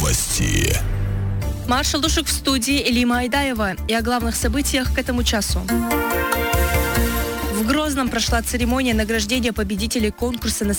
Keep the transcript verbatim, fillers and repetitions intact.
Новости. Маршал Душек в студии, Элима Айдаева. И о главных событиях к этому часу. В Грозном прошла церемония награждения победителей конкурса на